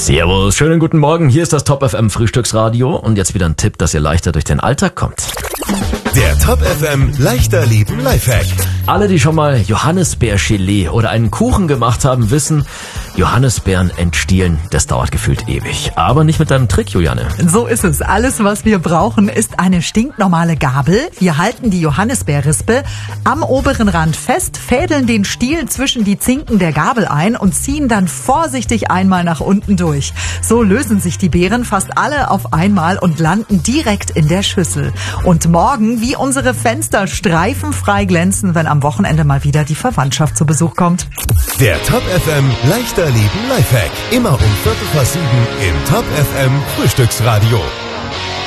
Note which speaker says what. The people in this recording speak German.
Speaker 1: Servus, schönen guten Morgen. Hier ist das Top FM Frühstücksradio und jetzt wieder ein Tipp, dass ihr leichter durch den Alltag kommt.
Speaker 2: Der Top FM leichter leben Lifehack.
Speaker 1: Alle, die schon mal Johannisbeergelee oder einen Kuchen gemacht haben, wissen, Johannisbeeren entstielen, das dauert gefühlt ewig. Aber nicht mit deinem Trick, Juliane.
Speaker 3: So ist es. Alles, was wir brauchen, ist eine stinknormale Gabel. Wir halten die Johannisbeerrispe am oberen Rand fest, fädeln den Stiel zwischen die Zinken der Gabel ein und ziehen dann vorsichtig einmal nach unten durch. So lösen sich die Beeren fast alle auf einmal und landen direkt in der Schüssel. Und morgen, wie unsere Fenster streifenfrei glänzen, wenn am Wochenende mal wieder die Verwandtschaft zu Besuch kommt.
Speaker 2: Der Top FM leichter leben Lifehack. Immer um 7:15 im Top FM Frühstücksradio.